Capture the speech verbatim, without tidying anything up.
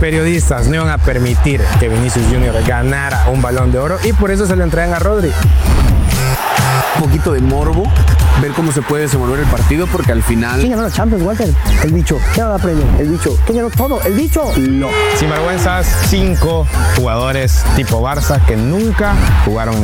periodistas no iban a permitir que Vinicius Junior ganara un Balón de Oro y por eso se lo entregan a Rodri. Un poquito de morbo, ver cómo se puede desenvolver el partido, porque al final... ¿Quién ganó la Champions, Walter? El bicho. ¿Quién ganó la Premier? El bicho. ¿Quién ganó todo? El bicho. Lo. Sin vergüenzas, cinco jugadores tipo Barça que nunca jugaron en